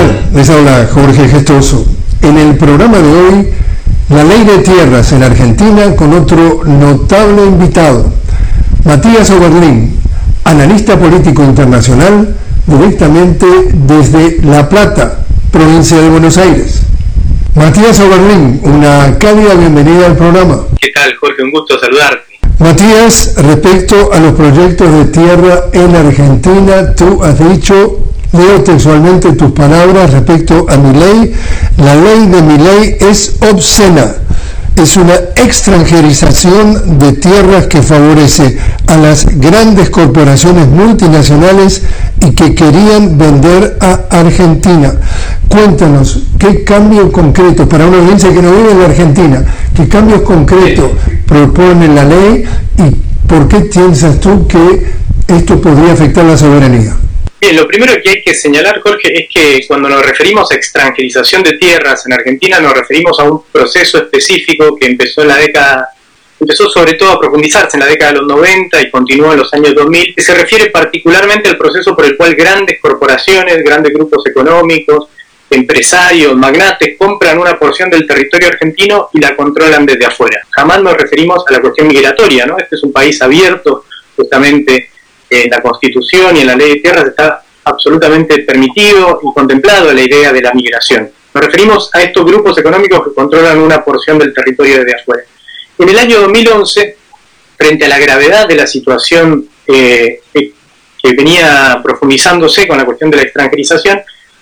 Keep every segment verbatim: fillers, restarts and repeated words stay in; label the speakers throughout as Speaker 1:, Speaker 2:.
Speaker 1: tal? Les habla Jorge Gestoso. En el programa de hoy, la ley de tierras en Argentina con otro notable invitado, Matías Oberlin, analista político internacional, directamente desde La Plata, provincia de Buenos Aires. Matías Oberlin, una cálida bienvenida al programa.
Speaker 2: ¿Qué tal, Jorge? Un gusto saludarte.
Speaker 1: Matías, respecto a los proyectos de tierra en Argentina, tú has dicho, leo textualmente tus palabras respecto a Milei, la ley de Milei es obscena, es una extranjerización de tierras que favorece a las grandes corporaciones multinacionales y que querían vender a Argentina. Cuéntanos, ¿qué cambio concreto, para una audiencia que no vive en la Argentina, qué cambios concretos propone la ley y por qué piensas tú que esto podría afectar la soberanía?
Speaker 2: Bien, lo primero que hay que señalar, Jorge, es que cuando nos referimos a extranjerización de tierras en Argentina nos referimos a un proceso específico que empezó en la década, empezó sobre todo a profundizarse en la década de los noventa y continuó en los años dos mil, que se refiere particularmente al proceso por el cual grandes corporaciones, grandes grupos económicos, empresarios, magnates, compran una porción del territorio argentino y la controlan desde afuera. Jamás nos referimos a la cuestión migratoria, ¿no? Este es un país abierto, justamente en la Constitución y en la Ley de Tierras está absolutamente permitido y contemplado la idea de la migración. Nos referimos a estos grupos económicos que controlan una porción del territorio desde afuera. En el año dos mil once, frente a la gravedad de la situación eh, que venía profundizándose con la cuestión de la extranjerización,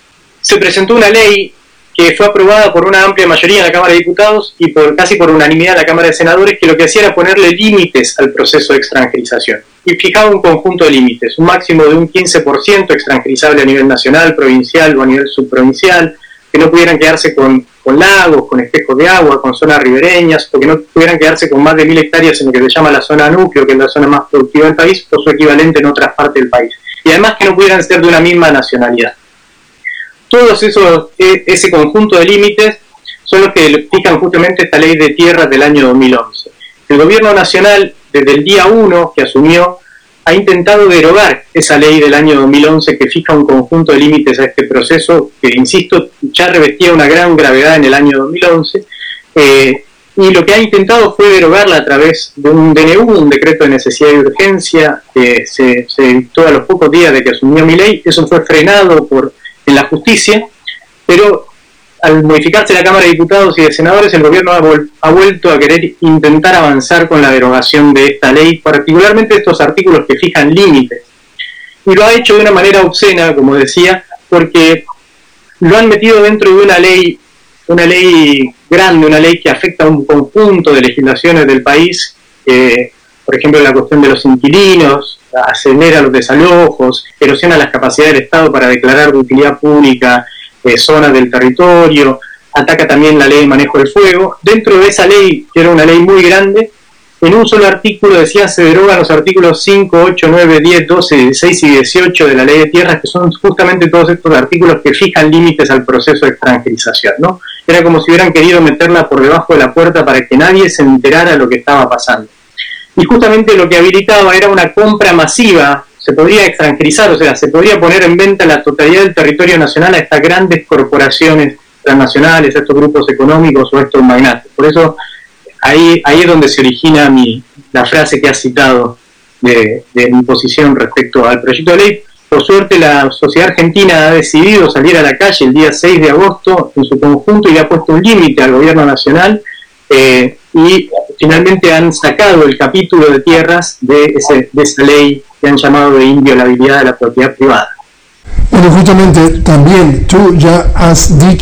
Speaker 2: se presentó una ley que fue aprobada por una amplia mayoría en la Cámara de Diputados y por casi por unanimidad en la Cámara de Senadores, que lo que hacía era ponerle límites al proceso de extranjerización. Y fijaba un conjunto de límites, un máximo de un quince por ciento extranjerizable a nivel nacional, provincial o a nivel subprovincial, que no pudieran quedarse con, con lagos, con espejos de agua, con zonas ribereñas, o que no pudieran quedarse con más de mil hectáreas en lo que se llama la zona núcleo, que es la zona más productiva del país, o su equivalente en otras partes del país. Y además que no pudieran ser de una misma nacionalidad. Todos esos, ese conjunto de límites son los que fijan justamente esta ley de tierras del año dos mil once. El gobierno nacional, desde el día uno que asumió, ha intentado derogar esa ley del año dos mil once que fija un conjunto de límites a este proceso, que, insisto, ya revestía una gran gravedad en el año dos mil once, eh, y lo que ha intentado fue derogarla a través de un D N U, un decreto de necesidad y urgencia, que se, se dictó a los pocos días de que asumió Milei. Eso fue frenado por en la justicia, pero al modificarse la Cámara de Diputados y de Senadores, el gobierno ha, vol- ha vuelto a querer intentar avanzar con la derogación de esta ley, particularmente estos artículos que fijan límites. Y lo ha hecho de una manera obscena, como decía, porque lo han metido dentro de una ley, una ley grande, una ley que afecta a un conjunto de legislaciones del país, eh, por ejemplo, la cuestión de los inquilinos, acelera los desalojos, erosiona las capacidades del Estado para declarar de utilidad pública eh, zonas del territorio, ataca también la ley de manejo del fuego. Dentro de esa ley, que era una ley muy grande, en un solo artículo decía se derogan los artículos cinco, ocho, nueve, diez, doce, dieciséis y dieciocho de la ley de tierras, que son justamente todos estos artículos que fijan límites al proceso de extranjerización, ¿no? Era como si hubieran querido meterla por debajo de la puerta para que nadie se enterara de lo que estaba pasando. Y justamente lo que habilitaba era una compra masiva, se podría extranjerizar, o sea, se podría poner en venta la totalidad del territorio nacional a estas grandes corporaciones transnacionales, a estos grupos económicos o a estos magnates. Por eso, ahí, ahí es donde se origina mi, la frase que has citado de, de mi posición respecto al proyecto de ley. Por suerte, la sociedad argentina ha decidido salir a la calle el día seis de agosto en su conjunto y ha puesto un límite al gobierno nacional, eh, y finalmente han sacado el capítulo de tierras de, ese, de esa ley que han llamado de inviolabilidad de la propiedad privada.
Speaker 1: Bueno, justamente también tú ya has dicho